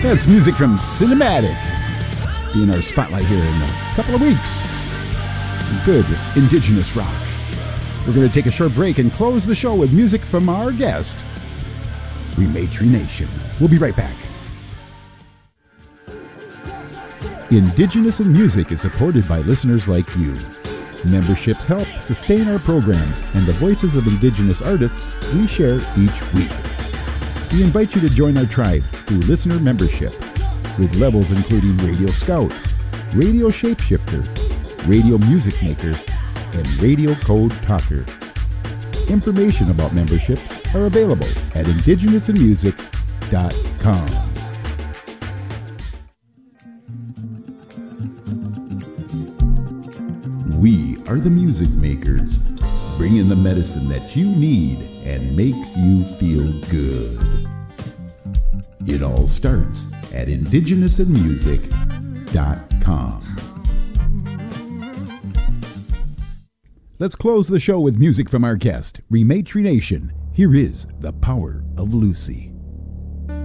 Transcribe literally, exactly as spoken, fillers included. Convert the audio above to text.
That's music from Cinematic. Be in our spotlight here in a couple of weeks. Good indigenous rock. We're going to take a short break and close the show with music from our guest, Rematry Nation. We'll be right back. Indigenous in Music is supported by listeners like you. Memberships help sustain our programs and the voices of Indigenous artists we share each week. We invite you to join our tribe through listener membership, with levels including Radio Scout, Radio Shapeshifter, Radio Music Maker, and Radio Code Talker. Information about memberships are available at indigenous in music dot com. We are the music makers, bringing the medicine that you need and makes you feel good. It all starts at indigenous in music dot com. Let's close the show with music from our guest, Rematry Nation. Here is The Power of Lucy.